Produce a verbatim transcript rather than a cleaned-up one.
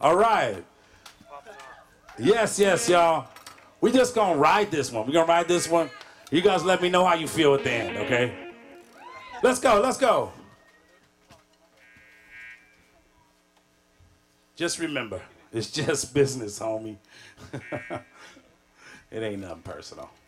All right. Yes, yes, y'all. We just gonna ride this one. We're gonna ride this one. You guys let me know how you feel at the end, okay? Let's go, let's go. Just remember, it's just business, homie. It ain't nothing personal.